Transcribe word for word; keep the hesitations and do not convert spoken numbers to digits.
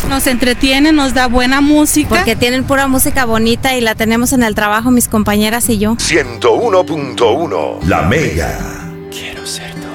Nos entretiene, nos da buena música. Porque tienen pura música bonita y la tenemos en el trabajo mis compañeras y yo. ciento uno punto uno La Mega. Quiero ser tu